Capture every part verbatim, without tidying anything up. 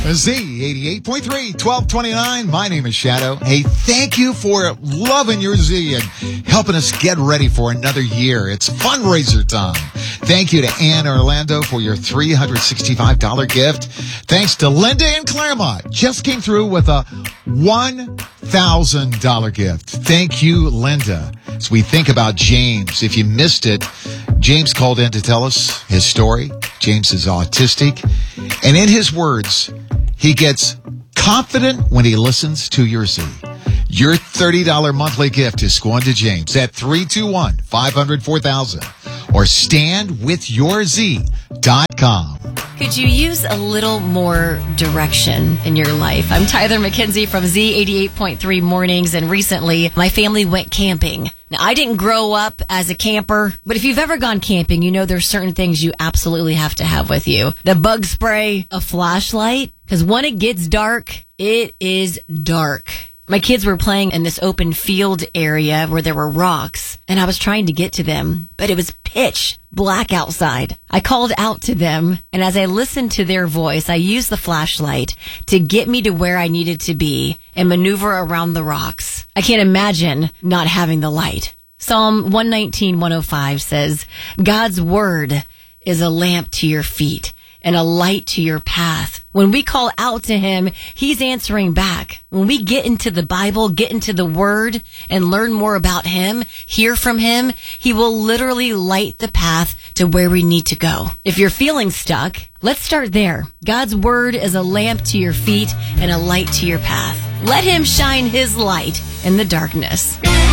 Z eighty-eight point three, twelve twenty-nine. My name is Shadow. Hey, thank you for loving your Z and helping us get ready for another year. It's fundraiser time. Thank you to Ann Orlando for your three hundred sixty-five dollars gift. Thanks to Linda in Claremont. Just came through with a one thousand dollars gift. Thank you, Linda. As we think about James, if you missed it, James called in to tell us his story. James is autistic. And in his words, he gets confident when he listens to your Z. Your thirty dollars monthly gift is going to James at three two one, five hundred, four thousand or stand with your Z dot com. Could you use a little more direction in your life? I'm Tyler McKenzie from Z eighty-eight point three Mornings, and recently my family went camping. Now, I didn't grow up as a camper, but if you've ever gone camping, you know there's certain things you absolutely have to have with you. The bug spray, a flashlight, because when it gets dark, it is dark. My kids were playing in this open field area where there were rocks, and I was trying to get to them, but it was pitch black outside. I called out to them, and as I listened to their voice, I used the flashlight to get me to where I needed to be and maneuver around the rocks. I can't imagine not having the light. Psalm one nineteen, one oh five says, God's word is a lamp to your feet and a light to your path. When we call out to him, he's answering back. When we get into the Bible, get into the word, and learn more about him, hear from him, he will literally light the path to where we need to go. If you're feeling stuck, let's start there. God's word is a lamp to your feet and a light to your path. Let him shine his light in the darkness.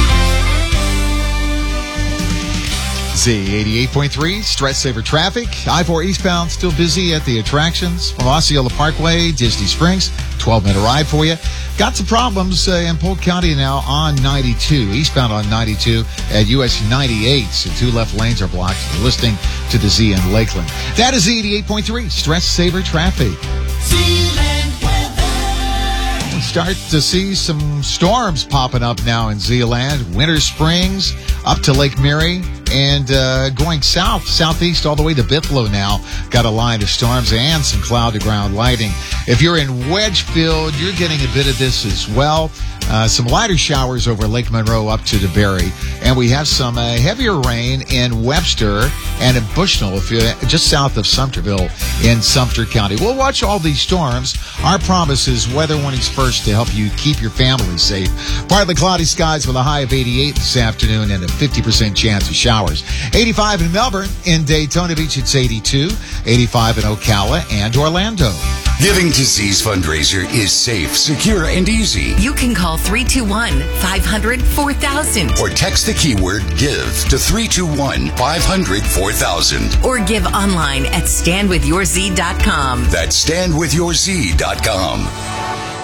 Z eighty-eight point three, stress saver traffic. I four eastbound still busy at the attractions from Osceola Parkway, Disney Springs. twelve minute ride for you. Got some problems uh, in Polk County now on ninety-two. Eastbound on ninety-two at U S ninety-eight. So two left lanes are blocked. You're listening to the Z in Lakeland. That is Z eighty-eight point three, stress saver traffic. Zealand weather. We start to see some storms popping up now in Zealand. Winter Springs up to Lake Mary. And uh, going south, southeast, all the way to Bithlo now, got a line of storms and some cloud-to-ground lighting. If you're in Wedgefield, you're getting a bit of this as well. Uh, some lighter showers over Lake Monroe up to DeBerry. And we have some uh, heavier rain in Webster and in Bushnell, if you're just south of Sumterville in Sumter County. We'll watch all these storms. Our promise is Weather Warnings First to help you keep your family safe. Partly cloudy skies with a high of eighty-eight this afternoon and a fifty percent chance of showers. eighty-five in Melbourne. In Daytona Beach, it's eighty-two. eighty-five in Ocala and Orlando. Giving to Z's fundraiser is safe, secure, and easy. You can call three two one, five hundred, four thousand. Or text the keyword GIVE to three two one, five hundred, four thousand. Or give online at stand with your z dot com. That's stand with your z dot com.